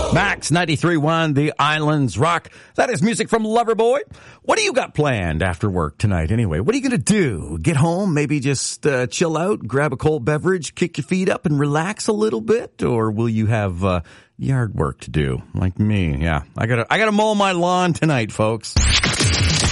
Max 93.1, The Islands Rock. That is music from Loverboy. What do you got planned after work tonight anyway? What are you going to do? Get home, maybe just chill out, grab a cold beverage, kick your feet up and relax a little bit? Or will you have yard work to do like me? Yeah, I gotta mow my lawn tonight, folks.